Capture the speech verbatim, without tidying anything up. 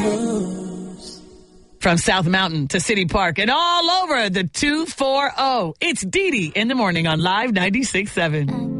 News. From South Mountain to City Park and all over the two forty. It's Dee Dee in the morning on Live ninety-six point seven.